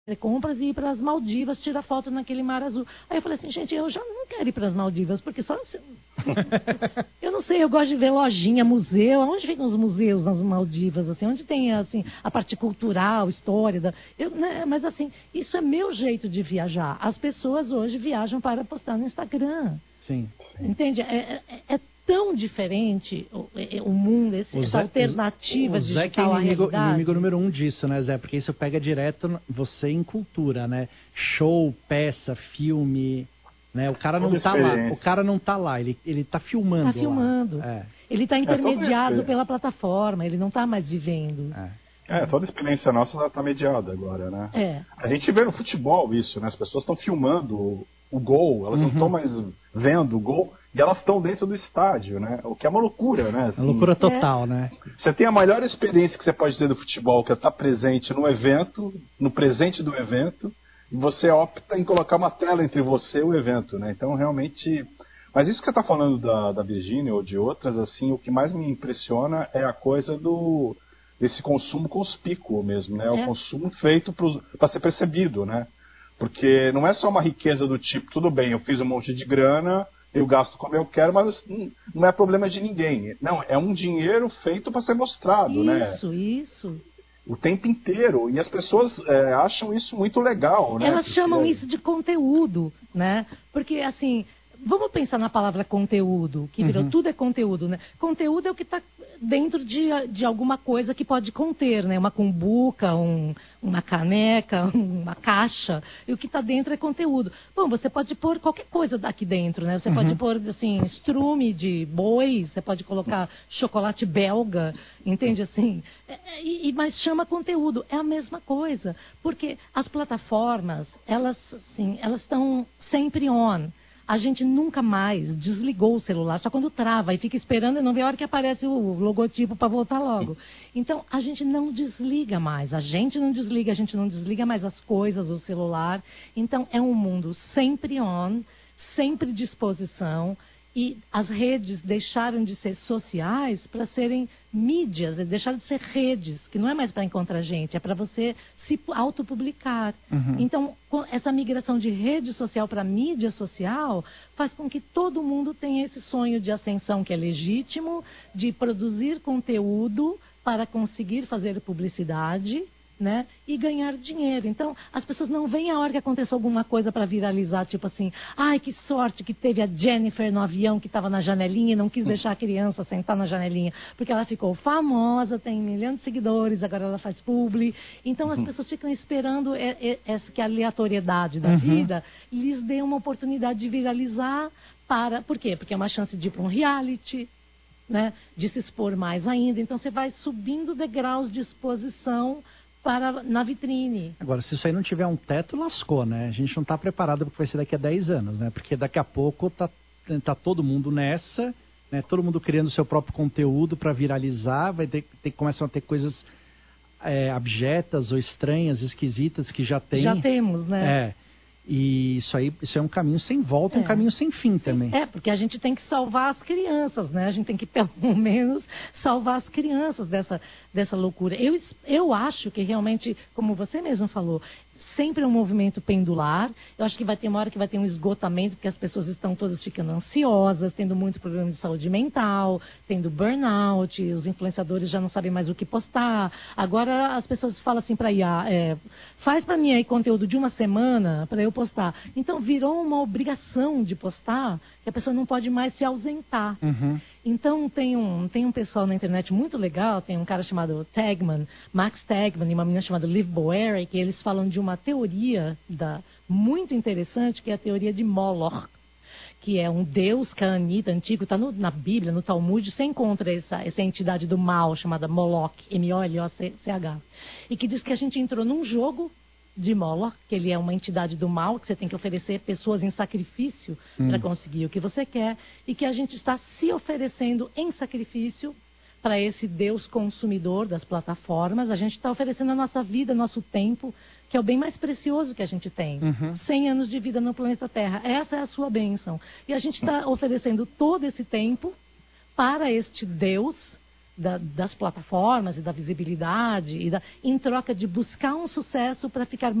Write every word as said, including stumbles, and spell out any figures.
compras e ir para as Maldivas, tirar foto naquele mar azul. Aí eu falei assim, gente, eu já não quero ir para as Maldivas, porque só... eu não sei, eu gosto de ver lojinha, museu. Onde ficam os museus nas Maldivas? Assim, onde tem assim, a parte cultural, história? Da... Eu, né, mas assim, isso é meu jeito de viajar. As pessoas hoje viajam para postar no Instagram. Sim. Entende? É, é, é tão diferente o, o mundo, esse, essa Zé, alternativa o, o digital Zé que é inimigo, à realidade. inimigo número um disso, né, Zé? Porque isso pega direto você em cultura, né? Show, peça, filme, né? O cara não tá lá, o cara não tá lá, ele, ele tá filmando. Tá filmando. É. Ele tá intermediado é, pela plataforma, ele não tá mais vivendo. É. É, toda a experiência nossa tá mediada agora, né? É. A gente vê no futebol isso, né? As pessoas estão filmando o, o gol, elas uhum. não estão mais vendo o gol, e elas estão dentro do estádio, né? O que é uma loucura, né? Assim, uma loucura total, é. né? Você tem a melhor experiência que você pode ter do futebol, que é estar presente no evento, no presente do evento, e você opta em colocar uma tela entre você e o evento, né? Então, realmente... Mas isso que você está falando da, da Virgínia ou de outras, assim, o que mais me impressiona é a coisa do... desse consumo conspícuo mesmo, né? É. O consumo feito para ser percebido, né? Porque não é só uma riqueza do tipo, tudo bem, eu fiz um monte de grana, eu gasto como eu quero, mas não é problema de ninguém. Não, é um dinheiro feito para ser mostrado, isso, né? Isso, isso. O tempo inteiro. E as pessoas é, acham isso muito legal, né? Elas Porque... chamam isso de conteúdo, né? Porque, assim... Vamos pensar na palavra conteúdo, que virou, uhum. tudo é conteúdo, né? Conteúdo é o que está dentro de, de alguma coisa que pode conter, né? Uma cumbuca, um, uma caneca, uma caixa. E o que está dentro é conteúdo. Bom, você pode pôr qualquer coisa daqui dentro, né? Você uhum. pode pôr, assim, estrume de boi, você pode colocar chocolate belga, entende? Assim, e, e, mas chama conteúdo. É a mesma coisa. Porque as plataformas, elas, assim, elas estão sempre on. A gente nunca mais desligou o celular, só quando trava e fica esperando e não vê a hora que aparece o logotipo para voltar logo. Então, a gente não desliga mais, a gente não desliga, a gente não desliga mais as coisas, o celular. Então, é um mundo sempre on, sempre à disposição. E as redes deixaram de ser sociais para serem mídias, deixaram de ser redes, que não é mais para encontrar gente, é para você se autopublicar. Uhum. Então, essa migração de rede social para mídia social faz com que todo mundo tenha esse sonho de ascensão que é legítimo, de produzir conteúdo para conseguir fazer publicidade, né, e ganhar dinheiro. Então, as pessoas não veem a hora que aconteceu alguma coisa para viralizar, tipo assim, ai, que sorte que teve a Jennifer no avião que estava na janelinha e não quis deixar a criança sentar na janelinha, porque ela ficou famosa, tem um milhão de seguidores, agora ela faz publi. Então, as uhum. pessoas ficam esperando essa que a aleatoriedade da uhum. vida lhes dê uma oportunidade de viralizar para... Por quê? Porque é uma chance de ir para um reality, né, de se expor mais ainda. Então, você vai subindo degraus de exposição para, na vitrine. Agora, se isso aí não tiver um teto, lascou, né? A gente não está preparado para o que vai ser daqui a dez anos, né? Porque daqui a pouco tá, tá todo mundo nessa, né? Todo mundo criando o seu próprio conteúdo para viralizar, vai ter, ter, começam a ter coisas é, abjetas ou estranhas, esquisitas, que já tem. Já temos, né? É. E isso aí, isso é um caminho sem volta, é um caminho sem fim também. É, porque a gente tem que salvar as crianças, né? A gente tem que, pelo menos, salvar as crianças dessa, dessa loucura. Eu, eu acho que realmente, como você mesmo falou, sempre é um movimento pendular. Eu acho que vai ter uma hora que vai ter um esgotamento, porque as pessoas estão todas ficando ansiosas, tendo muito problema de saúde mental, tendo burnout, os influenciadores já não sabem mais o que postar. Agora as pessoas falam assim para I A, é, faz para mim aí conteúdo de uma semana para eu postar. Então virou uma obrigação de postar, que a pessoa não pode mais se ausentar. Uhum. Então tem um, tem um pessoal na internet muito legal, tem um cara chamado Tagman, Max Tagman, e uma menina chamada Liv Boerich, que eles falam de uma teoria da, muito interessante, que é a teoria de Moloch, que é um deus cananita antigo, está na Bíblia, no Talmud, você encontra essa, essa entidade do mal chamada Moloch, M O L O C H, e que diz que a gente entrou num jogo de Moloch, que ele é uma entidade do mal, que você tem que oferecer pessoas em sacrifício hum. para conseguir o que você quer, e que a gente está se oferecendo em sacrifício para esse Deus consumidor das plataformas. A gente está oferecendo a nossa vida, nosso tempo, que é o bem mais precioso que a gente tem. Uhum. cem anos de vida no planeta Terra. Essa é a sua bênção. E a gente está oferecendo todo esse tempo para este Deus da, das plataformas e da visibilidade, e da, em troca de buscar um sucesso para ficar